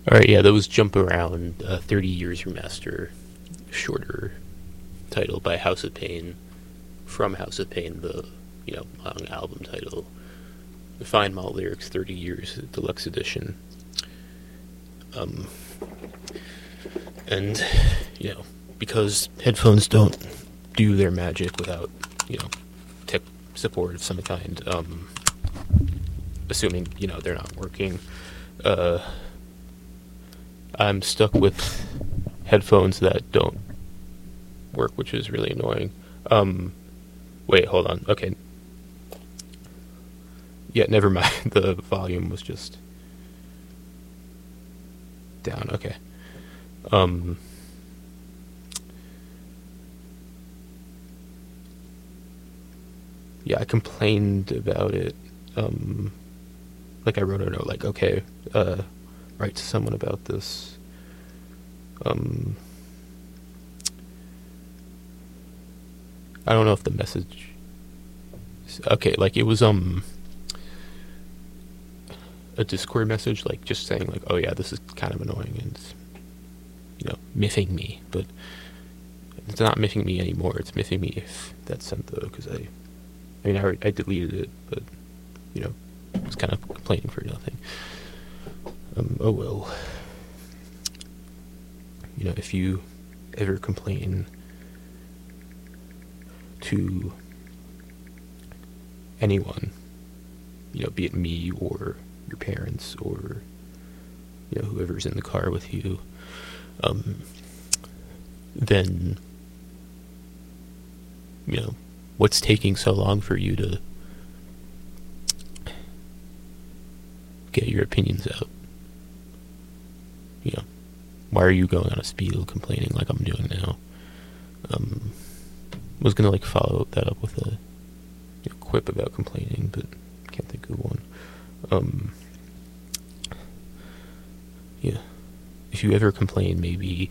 All right, yeah, that was Jump Around, 30 Years Remaster, shorter title by House of Pain, from House of Pain, the long album title. Find Malt Lyrics 30 Years Deluxe Edition. Um, and because headphones don't do their magic without tech support of some kind, assuming they're not working, I'm stuck with headphones that don't work, which is really annoying. Wait, hold on. Okay. Yeah, never mind. The volume was just down. Okay. Yeah, I complained about it. Like I wrote a note, like, okay, write to someone about this. I don't know if the message. Okay, like it was a Discord message, like just saying like, oh yeah, this is kind of annoying and miffing me, but it's not miffing me anymore. It's miffing me if that's sent though, because I deleted it, but I was kind of complaining for nothing. Oh well. If you ever complain to anyone, be it me or your parents or whoever's in the car with you, then what's taking so long for you to get your opinions out? Why are you going on a spiel complaining like I'm doing now? Was gonna like follow that up with a quip about complaining, but can't think of one. Yeah. If you ever complain, maybe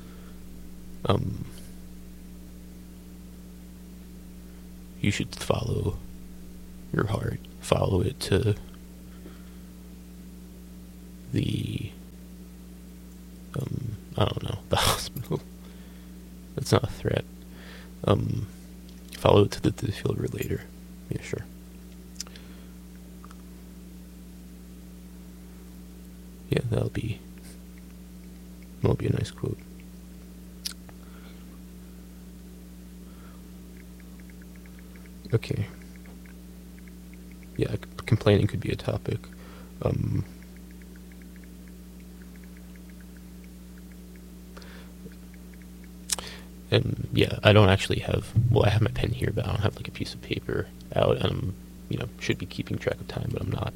you should follow your heart. Follow it to the I don't know, the hospital. That's not a threat. Follow it to the defibrillator. Yeah, sure. Yeah, that'll be a nice quote. Okay. Yeah, complaining could be a topic. And yeah, I don't actually have. Well, I have my pen here, but I don't have like a piece of paper out, and I'm should be keeping track of time, but I'm not.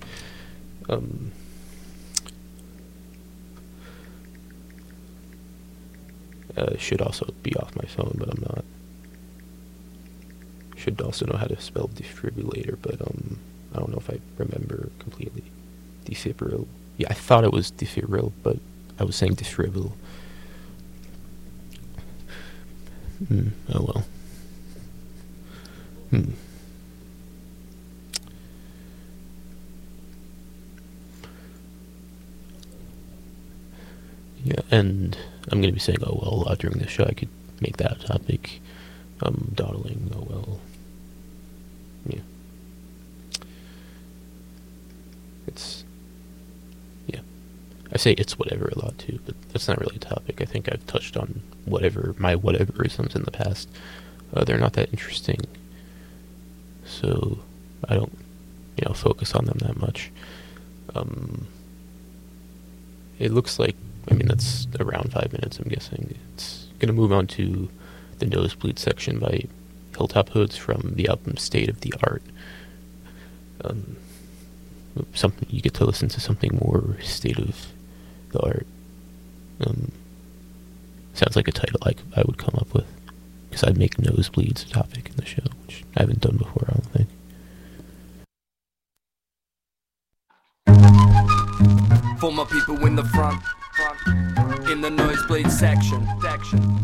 Should also be off my phone, but I'm not. Should also know how to spell defibrillator, but I don't know if I remember completely. Defibril. Yeah, I thought it was defibril, but I was saying defibril. Oh well. Yeah, and I'm going to be saying, oh well, a lot during the show. I could make that a topic. Dawdling, oh well. Yeah. I say it's whatever a lot too, but that's not really a topic. I think I've touched on my whateverisms in the past. They're not that interesting, so I don't, focus on them that much. It looks like, that's around 5 minutes, I'm guessing. It's going to move on to the Nosebleed section by Hilltop Hoods from the album State of the Art. Something you get to listen to something more state of the art. Sounds like a title I would come up with, because I'd make nosebleeds a topic in the show, which I haven't done before, I don't think. For my people in the front, in the nosebleed section.